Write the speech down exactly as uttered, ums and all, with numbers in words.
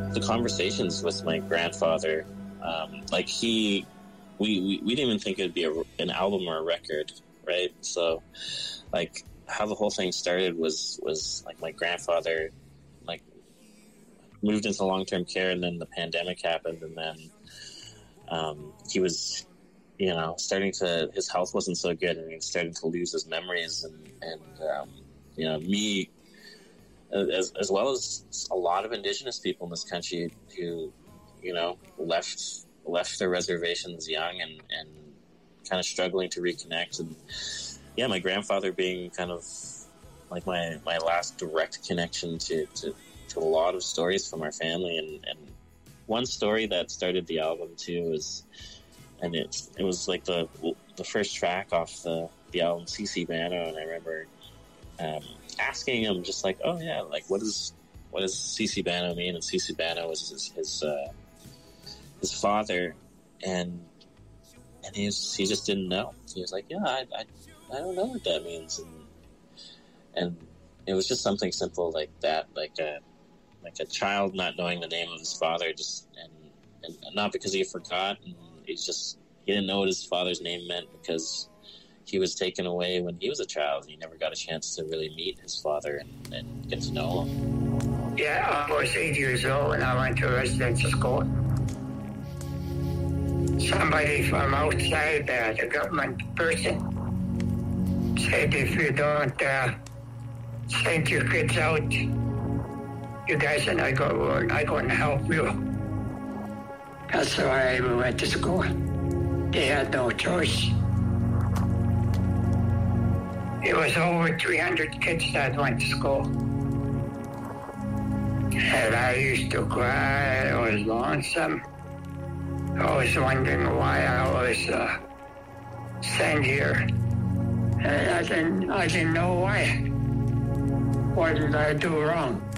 the conversations with my grandfather, um, like he, we, we, we didn't even think it would be a, an album or a record, right? So, like, how the whole thing started was, was like my grandfather, like, moved into long-term care, and then the pandemic happened, and then um, he was, you know, starting to, his health wasn't so good, and he was starting to lose his memories, and, and um, you know, me, as, as well as a lot of Indigenous people in this country who, you know, left left their reservations young and, and kind of struggling to reconnect. And yeah, my grandfather being kind of like my, my last direct connection to, to, to a lot of stories from our family. And, and one story that started the album too was, and it, it was like the the first track off the, the album, C C Bano, and I remember um, asking him just like, oh yeah, like what is what does C C Bano mean? And C C Bano was his his, uh, his father, and and he was, he just didn't know. He was like, yeah, I, I I don't know what that means, and and it was just something simple like that, like a like a child not knowing the name of his father, just and and not because he forgot, and he's just he didn't know what his father's name meant because he was taken away when he was a child. He never got a chance to really meet his father and, and get to know him. Yeah, I was eight years old when I went to residential school. Somebody from outside, uh, the government person, said if you don't uh, send your kids out, you guys and I go, I go and help you. That's why we went to school. They had no choice. It was over three hundred kids that went to school. And I used to cry. I was lonesome. I was wondering why I was uh, sent here. And I didn't, I didn't know why. What did I do wrong?